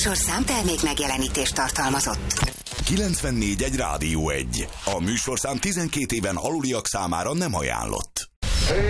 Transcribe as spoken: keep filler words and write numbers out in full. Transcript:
műsorszám termék megjelenítést tartalmazott. kilencvennégy egy Rádió egy. A műsorszám tizenkét éven aluliak számára nem ajánlott. Hey,